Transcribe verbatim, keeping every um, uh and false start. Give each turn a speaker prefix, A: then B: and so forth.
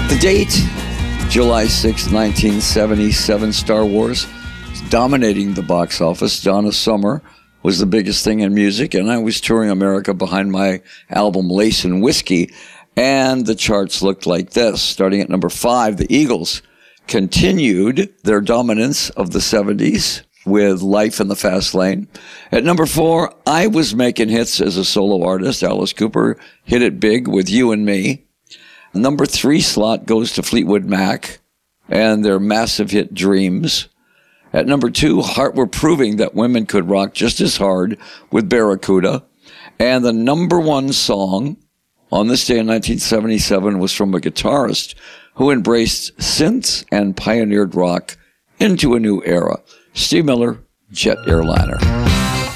A: The date, July sixth, nineteen seventy-seven, Star Wars is dominating the box office. Donna Summer was the biggest thing in music, and I was touring America behind my album Lace and Whiskey, and the charts looked like this. Starting at number five, the Eagles continued their dominance of the seventies with Life in the Fast Lane. At number four, I was making hits as a solo artist. Alice Cooper hit it big with You and Me. Number three slot goes to Fleetwood Mac and their massive hit Dreams. At number two, Heart were proving that women could rock just as hard with Barracuda. And the number one song on this day in nineteen seventy-seven was from a guitarist who embraced synths and pioneered rock into a new era. Steve Miller, Jet Airliner.